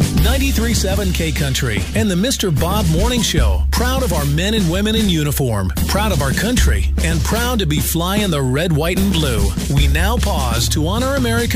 93.7 K Country and the Mr. Bob Morning Show. Proud of our men and women in uniform, proud of our country, and proud to be flying the red, white, and blue. We now pause to honor America